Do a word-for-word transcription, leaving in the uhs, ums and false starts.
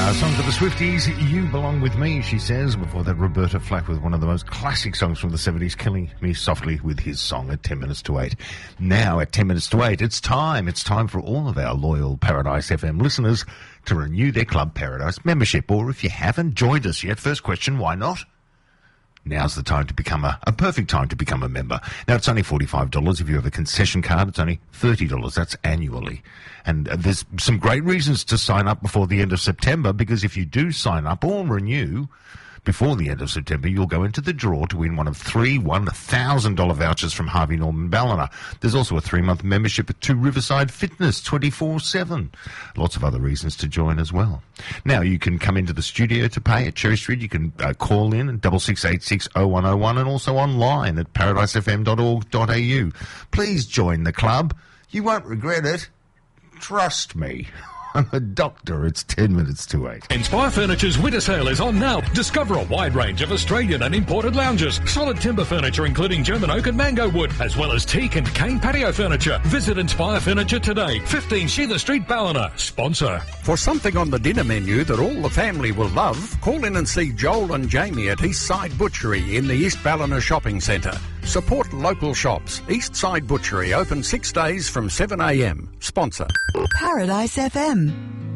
A song for the Swifties, You Belong With Me, she says. Before that, Roberta Flack with one of the most classic songs from the seventies, Killing Me Softly with his song at ten minutes to eight. Now, at ten minutes to eight, it's time. It's time for all of our loyal Paradise F M listeners to renew their Club Paradise membership. Or if you haven't joined us yet, first question, why not? Now's the time to become a, a perfect time to become a member. Now, it's only forty-five dollars. If you have a concession card, it's only thirty dollars. That's annually. And uh, there's some great reasons to sign up before the end of September, because if you do sign up or renew before the end of September, you'll go into the draw to win one of three one thousand dollars vouchers from Harvey Norman Ballina. There's also a three-month membership at Two Riverside Fitness, twenty-four seven. Lots of other reasons to join as well. Now, you can come into the studio to pay at Cherry Street. You can uh, call in at double six eight six oh one oh one and also online at paradise f m dot org dot a u. Please join the club. You won't regret it. Trust me. I'm a doctor. It's ten minutes to eight. Inspire Furniture's winter sale is on now. Discover a wide range of Australian and imported lounges, solid timber furniture including German oak and mango wood, as well as teak and cane patio furniture. Visit Inspire Furniture today. fifteen Sheila Street, Ballina. Sponsor. For something on the dinner menu that all the family will love, call in and see Joel and Jamie at Eastside Butchery in the East Ballina Shopping Centre. Support local shops. Eastside Butchery open six days from seven a m. Sponsor. Paradise F M.